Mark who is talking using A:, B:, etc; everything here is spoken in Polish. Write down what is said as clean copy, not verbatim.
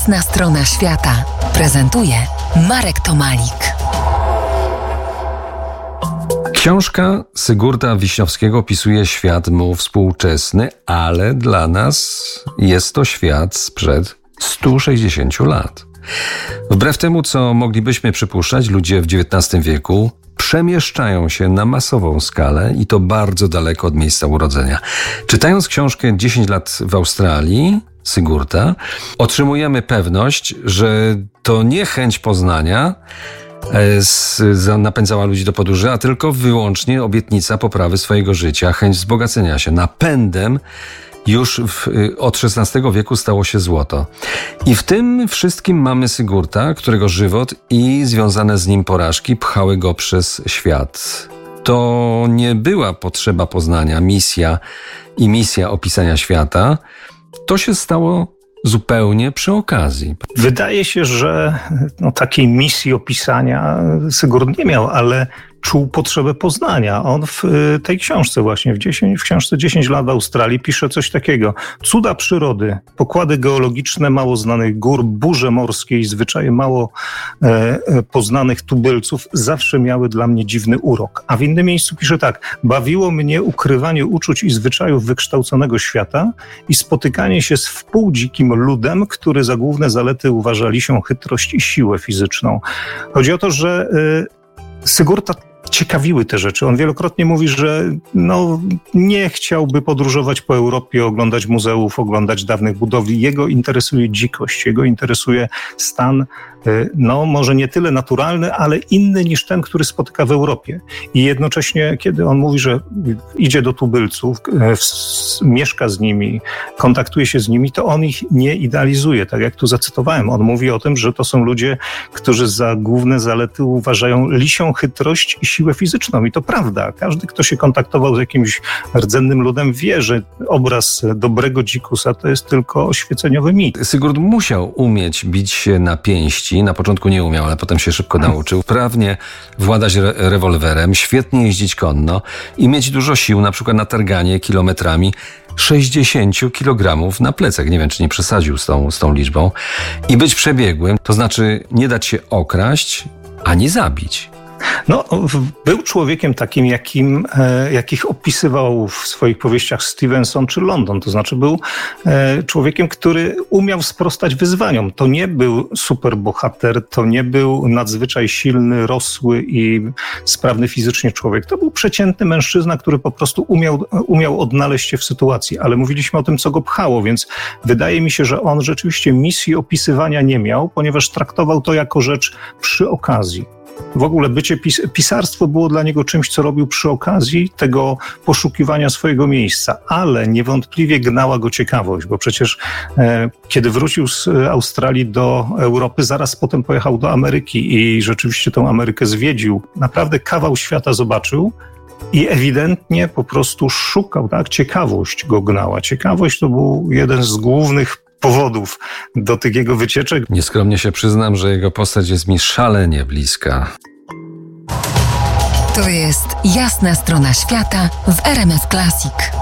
A: Jasna strona świata prezentuje Marek Tomalik.
B: Książka Sigurda Wiśniowskiego opisuje świat mu współczesny, ale dla nas jest to świat sprzed 160 lat. Wbrew temu, co moglibyśmy przypuszczać, ludzie w XIX wieku przemieszczają się na masową skalę i to bardzo daleko od miejsca urodzenia. Czytając książkę 10 lat w Australii Sigurda, otrzymujemy pewność, że to nie chęć poznania napędzała ludzi do podróży, a tylko wyłącznie obietnica poprawy swojego życia, chęć wzbogacenia się. Napędem już od XVI wieku stało się złoto. I w tym wszystkim mamy Sigurda, którego żywot i związane z nim porażki pchały go przez świat. To nie była potrzeba poznania, misja opisania świata. To się stało zupełnie przy okazji.
C: Wydaje się, że takiej misji opisania Sigurd nie miał, ale czuł potrzebę poznania. On w tej książce właśnie, w książce 10 lat w Australii pisze coś takiego. Cuda przyrody, pokłady geologiczne mało znanych gór, burze morskie i zwyczaje mało poznanych tubylców zawsze miały dla mnie dziwny urok. A w innym miejscu pisze tak. Bawiło mnie ukrywanie uczuć i zwyczajów wykształconego świata i spotykanie się z wpółdzikim ludem, który za główne zalety uważa lisią chytrość i siłę fizyczną. Chodzi o to, że Sigurda ciekawiły te rzeczy. On wielokrotnie mówi, że nie chciałby podróżować po Europie, oglądać muzeów, oglądać dawnych budowli. Jego interesuje dzikość, jego interesuje stan, może nie tyle naturalny, ale inny niż ten, który spotyka w Europie. I jednocześnie, kiedy on mówi, że idzie do tubylców, mieszka z nimi, kontaktuje się z nimi, to on ich nie idealizuje. Tak jak tu zacytowałem, on mówi o tym, że to są ludzie, którzy za główne zalety uważają lisią chytrość i siłę fizyczną. I to prawda. Każdy, kto się kontaktował z jakimś rdzennym ludem, wie, że obraz dobrego dzikusa to jest tylko oświeceniowy mit.
B: Sigurd musiał umieć bić się na pięści. Na początku nie umiał, ale potem się szybko nauczył. Prawnie władać rewolwerem, świetnie jeździć konno i mieć dużo sił, na przykład na targanie kilometrami 60 kg na plecach. Nie wiem, czy nie przesadził z tą liczbą. I być przebiegłym, to znaczy nie dać się okraść, ani zabić.
C: Był człowiekiem takim, jakich opisywał w swoich powieściach Stevenson czy London. To znaczy był człowiekiem, który umiał sprostać wyzwaniom. To nie był superbohater, to nie był nadzwyczaj silny, rosły i sprawny fizycznie człowiek. To był przeciętny mężczyzna, który po prostu umiał odnaleźć się w sytuacji. Ale mówiliśmy o tym, co go pchało, więc wydaje mi się, że on rzeczywiście misji opisywania nie miał, ponieważ traktował to jako rzecz przy okazji. W ogóle pisarstwo było dla niego czymś, co robił przy okazji tego poszukiwania swojego miejsca, ale niewątpliwie gnała go ciekawość, bo przecież kiedy wrócił z Australii do Europy, zaraz potem pojechał do Ameryki i rzeczywiście tą Amerykę zwiedził. Naprawdę kawał świata zobaczył i ewidentnie po prostu szukał, tak? Ciekawość go gnała. Ciekawość to był jeden z głównych powodów do tych jego wycieczek.
B: Nieskromnie się przyznam, że jego postać jest mi szalenie bliska.
A: To jest Jasna strona świata w RMF Classic.